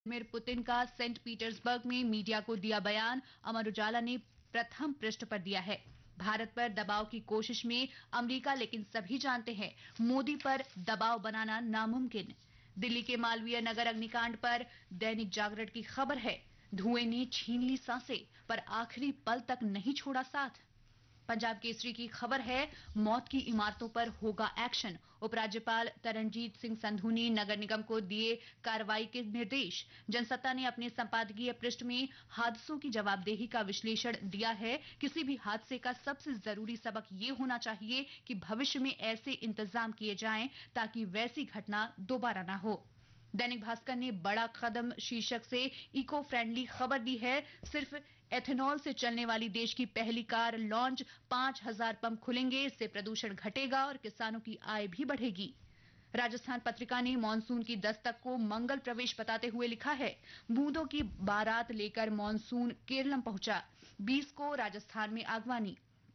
Vladimir Putin का Saint Petersburg में media को दिया बयान अमर उजाला ने प्रथम पृष्ठ पर दिया है। भारत पर दबाव की कोशिश में अमेरिका, लेकिन सभी जानते हैं मोदी पर दबाव बनाना नामुमकिन। दिल्ली के मालवीय नगर अग्निकांड पर दैनिक जागरण की खबर है, धुएं ने छीन ली सांसें पर आखिरी पल तक नहीं छोड़ा साथ। पंजाब केसरी की खबर है, मौत की इमारतों पर होगा एक्शन। उपराज्यपाल तरनजीत सिंह संधू ने नगर निगम को दिए कार्रवाई के निर्देश। जनसत्ता ने अपने संपादकीय पृष्ठ में हादसों की जवाबदेही का विश्लेषण दिया है। किसी भी हादसे का सबसे जरूरी सबक ये होना चाहिए कि भविष्य में ऐसे इंतजाम किए जाएं ताकि वैसी घटना दोबारा ना हो। दैनिक भास्कर ने बड़ा कदम शीर्षक से इको फ्रेंडली खबर दी है। सिर्फ एथेनॉल से चलने वाली देश की पहली कार लॉन्च, 5,000 पंप खुलेंगे, इससे प्रदूषण घटेगा और किसानों की आय भी बढ़ेगी। राजस्थान पत्रिका ने मानसून की दस्तक को मंगल प्रवेश बताते हुए लिखा है, बूंदों की बारात लेकर मानसून केरलम पहुंचा, 20 को राजस्थान में आगवानी।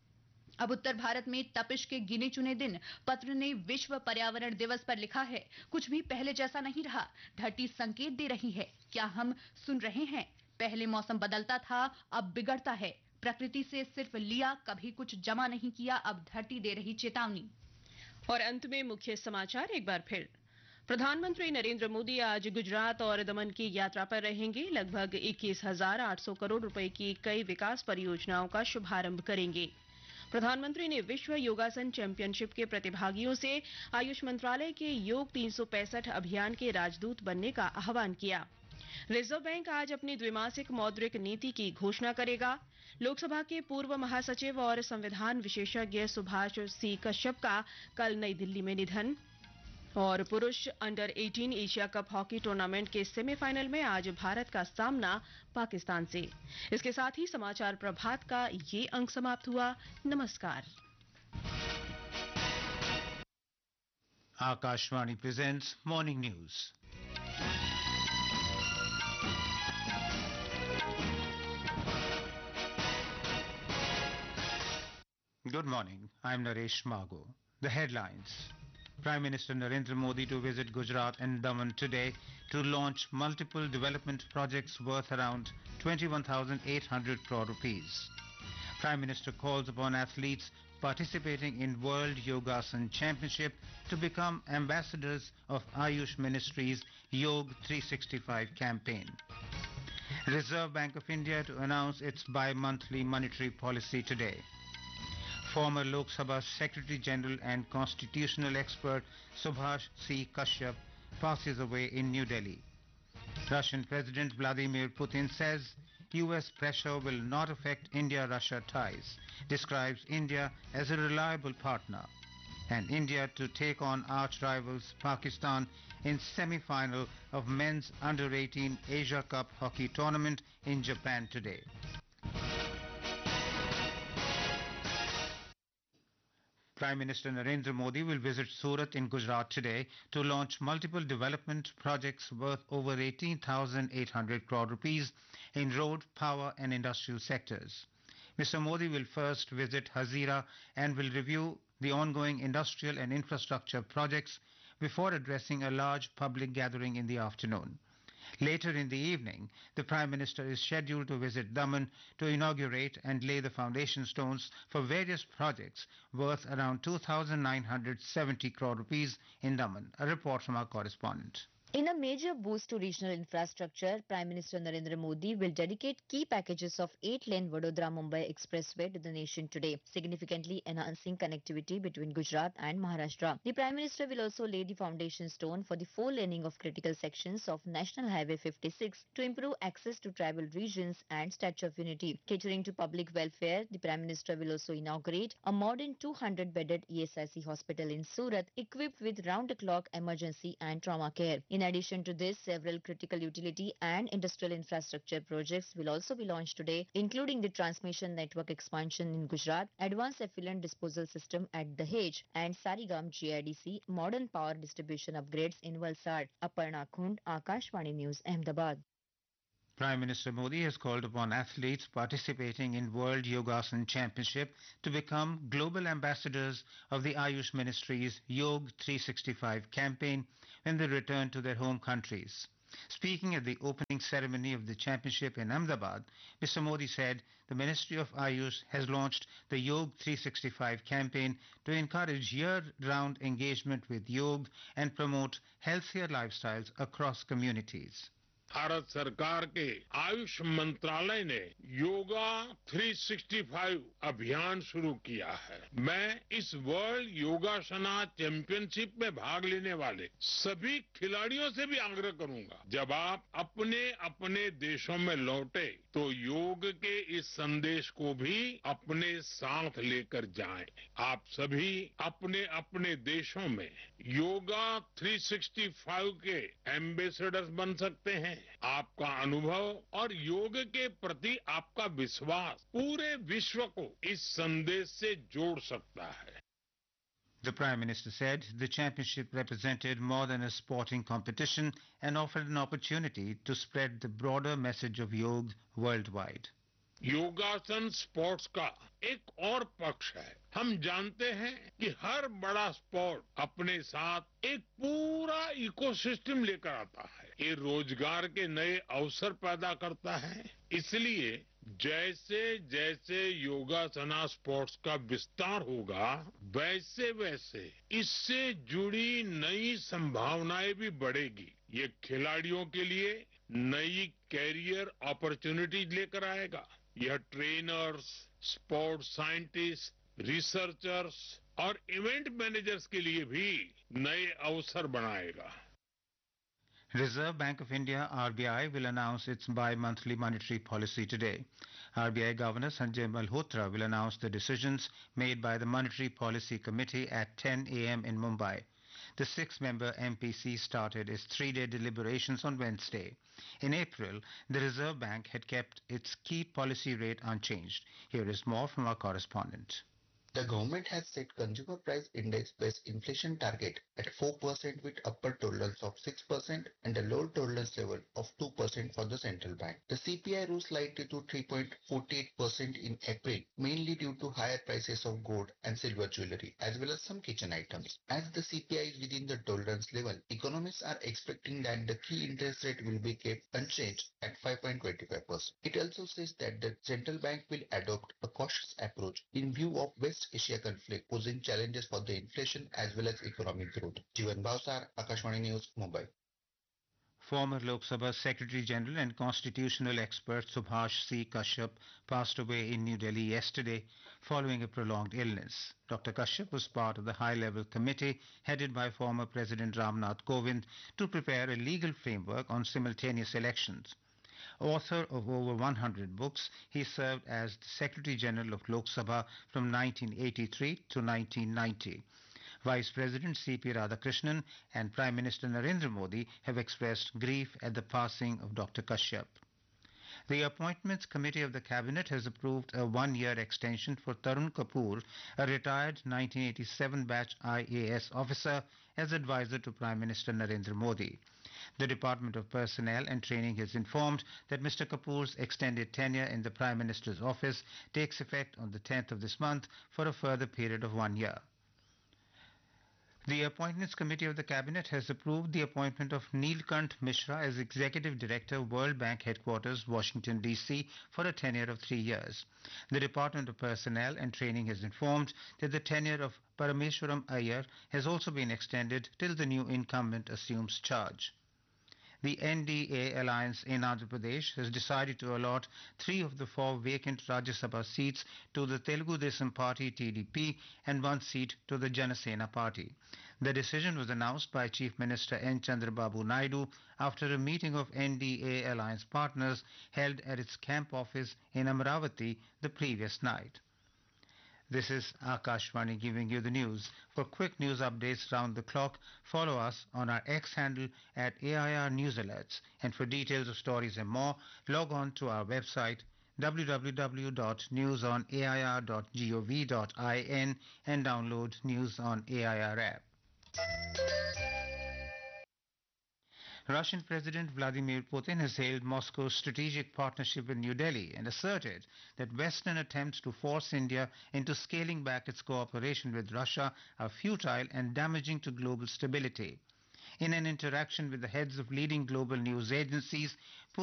अब उत्तर भारत में तपिश के गिने चुने दिन। पत्र ने विश्व पर्यावरण दिवस पर लिखा है, कुछ भी पहले जैसा नहीं रहा, धरती संकेत दे रही है। क्या हम सुन रहे हैं? पहले मौसम बदलता था, अब बिगड़ता है। प्रकृति से सिर्फ लिया, कभी कुछ जमा नहीं किया, अब धरती दे रही चेतावनी। और अंत में मुख्य समाचार एक बार फिर। प्रधानमंत्री नरेंद्र मोदी आज गुजरात और दमन की यात्रा पर रहेंगे। लगभग 21,800 करोड़ रुपए की कई विकास परियोजनाओं का शुभारंभ करेंगे। प्रधानमंत्री ने विश्व योगासन चैंपियनशिप के प्रतिभागियों से आयुष मंत्रालय के योग 365 अभियान के राजदूत बनने का आह्वान किया। रिजर्व बैंक आज अपनी द्विमासिक मौद्रिक नीति की घोषणा करेगा। लोकसभा के पूर्व महासचिव और संविधान विशेषज्ञ सुभाष सी कश्यप का कल नई दिल्ली में निधन। और पुरुष under 18 Asia cup hockey tournament के सेमीफाइनल में आज भारत का सामना पाकिस्तान से। इसके साथ ही समाचार प्रभात का ये अंक समाप्त हुआ। नमस्कार। Akashvani presents Morning News. Good morning. I'm Naresh Mago. The headlines. Prime Minister Narendra Modi to visit Gujarat and Daman today to launch multiple development projects worth around 21,800 crore rupees. Prime Minister calls upon athletes participating in World Yogasan Championship to become ambassadors of Ayush Ministry's Yog 365 campaign. Reserve Bank of India to announce its bi-monthly monetary policy today. Former Lok Sabha Secretary General and constitutional expert Subhash C. Kashyap passes away in New Delhi. Russian President Vladimir Putin says US pressure will not affect India-Russia ties, describes India as a reliable partner. And India to take on arch-rivals Pakistan in semi-final of men's under-18 Asia Cup hockey tournament in Japan today. Prime Minister Narendra Modi will visit Surat in Gujarat today to launch multiple development projects worth over 18,800 crore rupees in road, power and industrial sectors. Mr. Modi will first visit Hazira and will review the ongoing industrial and infrastructure projects before addressing a large public gathering in the afternoon. Later in the evening, the Prime Minister is scheduled to visit Daman to inaugurate and lay the foundation stones for various projects worth around 2,970 crore rupees in Daman. A report from our correspondent. In a major boost to regional infrastructure, Prime Minister Narendra Modi will dedicate key packages of 8-lane Vadodara-Mumbai Expressway to the nation today, significantly enhancing connectivity between Gujarat and Maharashtra. The Prime Minister will also lay the foundation stone for the 4-laning of critical sections of National Highway 56 to improve access to tribal regions and Statue of Unity. Catering to public welfare, the Prime Minister will also inaugurate a modern 200-bedded ESIC hospital in Surat, equipped with round-the-clock emergency and trauma care. In addition to this, several critical utility and industrial infrastructure projects will also be launched today, including the transmission network expansion in Gujarat, advanced effluent disposal system at Dahej, and Sarigam GIDC modern power distribution upgrades in Valsad. Aparna Khund, Akashvani News, Ahmedabad. Prime Minister Modi has called upon athletes participating in World Yogasan Championship to become global ambassadors of the Ayush Ministry's Yog 365 campaign when they return to their home countries. Speaking at the opening ceremony of the championship in Ahmedabad, Mr. Modi said the Ministry of Ayush has launched the Yog 365 campaign to encourage year-round engagement with yoga and promote healthier lifestyles across communities. Bharat सरकार के आयुष मंत्रालय ने योगा 365 अभियान शुरू किया है। मैं इस वर्ल्ड योगासना चैंपियनशिप में भाग लेने वाले सभी खिलाड़ियों से भी आग्रह करूंगा, जब आप अपने अपने देशों में लौटे तो योग के इस संदेश को भी अपने साथ लेकर जाएं। आप सभी अपने अपने देशों में योगा 365 के एम्बेसडर्स बन सकते हैं। आपका अनुभव और योग के प्रति आपका विश्वास पूरे विश्व को इस संदेश से जोड़ सकता है। The Prime Minister said the championship represented more than a sporting competition and offered an opportunity to spread the broader message of yoga worldwide. योगासन स्पोर्ट्स का एक और पक्ष है। हम जानते हैं कि हर बड़ा स्पोर्ट अपने साथ एक पूरा इकोसिस्टम लेकर आता है। ये रोजगार के नए अवसर पैदा करता है। इसलिए जैसे जैसे योगासना स्पोर्ट्स का विस्तार होगा, वैसे वैसे इससे जुड़ी नई संभावनाएं भी बढ़ेगी। ये खिलाड़ियों के लिए नई कैरियर अपॉर्चुनिटीज लेकर आएगा। यह ट्रेनर्स, स्पोर्ट्स साइंटिस्ट, रिसर्चर्स और इवेंट मैनेजर्स के लिए भी नए अवसर बनाएगा। Reserve Bank of India (RBI) will announce its bi-monthly monetary policy today. RBI Governor Sanjay Malhotra will announce the decisions made by the Monetary Policy Committee at 10 a.m. in Mumbai. The six-member MPC started its three-day deliberations on Wednesday. In April, the Reserve Bank had kept its key policy rate unchanged. Here is more from our correspondent. The government has set consumer price index-based inflation target at 4% with upper tolerance of 6% and a lower tolerance level of 2% for the central bank. The CPI rose slightly to 3.48% in April, mainly due to higher prices of gold and silver jewelry, as well as some kitchen items. As the CPI is within the tolerance level, economists are expecting that the key interest rate will be kept unchanged at 5.25%. It also says that the central bank will adopt a cautious approach in view of West Asia conflict posing challenges for the inflation as well as economic growth. Jivan Bhavsar, Akashvani News, Mumbai. Former Lok Sabha Secretary General and constitutional expert Subhash C. Kashyap passed away in New Delhi yesterday following a prolonged illness. Dr. Kashyap was part of the high-level committee headed by former President Ramnath Kovind to prepare a legal framework on simultaneous elections. Author of over 100 books, he served as the Secretary General of Lok Sabha from 1983 to 1990. Vice President C.P. Radhakrishnan and Prime Minister Narendra Modi have expressed grief at the passing of Dr. Kashyap. The Appointments Committee of the Cabinet has approved a one-year extension for Tarun Kapoor, a retired 1987 batch IAS officer, as advisor to Prime Minister Narendra Modi. The Department of Personnel and Training has informed that Mr. Kapoor's extended tenure in the Prime Minister's office takes effect on the 10th of this month for a further period of 1 year. The Appointments Committee of the Cabinet has approved the appointment of Neelkant Mishra as Executive Director, World Bank Headquarters, Washington, D.C. for a tenure of 3 years. The Department of Personnel and Training has informed that the tenure of Parameswaram Iyer has also been extended till the new incumbent assumes charge. The NDA alliance in Andhra Pradesh has decided to allot 3 of the 4 vacant Rajya Sabha seats to the Telugu Desam Party (TDP) and 1 seat to the Janasena Party. The decision was announced by Chief Minister N. Chandrababu Naidu after a meeting of NDA alliance partners held at its camp office in Amravati the previous night. This is Akashvani giving you the news. For quick news updates round the clock, follow us on our X handle at AIR News Alerts. And for details of stories and more, log on to our website www.newsonair.gov.in and download News on AIR app. Russian President Vladimir Putin has hailed Moscow's strategic partnership with New Delhi and asserted that Western attempts to force India into scaling back its cooperation with Russia are futile and damaging to global stability. In an interaction with the heads of leading global news agencies,